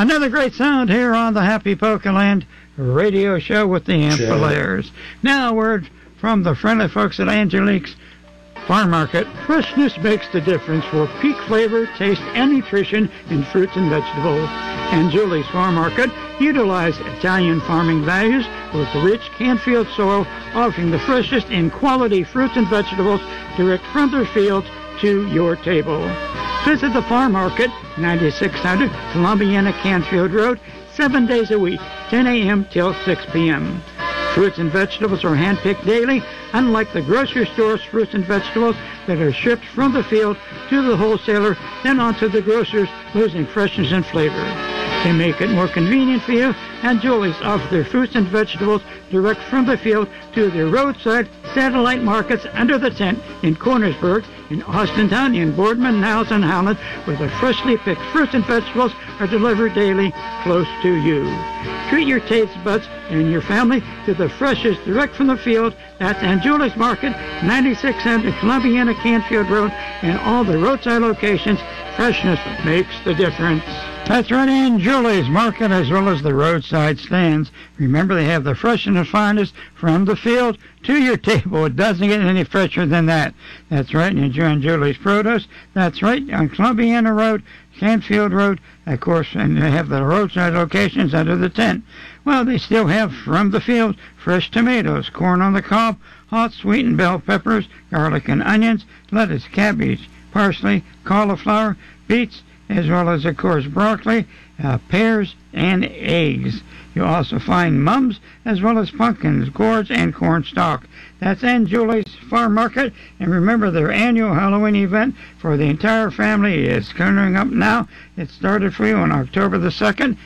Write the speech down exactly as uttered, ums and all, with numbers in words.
Another great sound here on the Happy Pokeland radio show with the Amphilaires. Now a word from the friendly folks at Angelique's Farm Market. Freshness makes the difference for peak flavor, taste, and nutrition in fruits and vegetables. Angelique's Farm Market utilize Italian farming values with rich Canfield soil, offering the freshest in quality fruits and vegetables direct from their fields to your table. Visit the Farm Market, ninety-six hundred Columbiana Canfield Road, seven days a week, ten a.m. till six p.m. Fruits and vegetables are hand-picked daily, unlike the grocery store's fruits and vegetables that are shipped from the field to the wholesaler, then on to the grocers, losing freshness and flavor. They make it more convenient for you, and Julie's offer their fruits and vegetables direct from the field to their roadside satellite markets under the tent in Cornersburg, in Austintown, in Boardman, Niles, and Howland, where the freshly picked fruits and vegetables are delivered daily close to you. Treat your taste buds and your family to the freshest direct from the field. That's Anjouli's Market, ninety-six hundred Columbiana Canfield Road, and all the roadside locations. Freshness makes the difference. That's right, Anjouli's Market, as well as the roadside stands. Remember, they have the fresh and the finest from the field to your table. It doesn't get any fresher than that. That's right, and enjoy Anjouli's produce. That's right, on Columbiana Road, Canfield Road, of course, and they have the roadside locations under the tent. Well, they still have from the field fresh tomatoes, corn on the cob, hot sweetened bell peppers, garlic and onions, lettuce, cabbage, parsley, cauliflower, beets, as well as, of course, broccoli, uh, pears, and eggs. You'll also find mums, as well as pumpkins, gourds, and corn stalk. That's Anjouli's Farm Market. And remember, their annual Halloween event for the entire family is coming up now. It started for you on October the second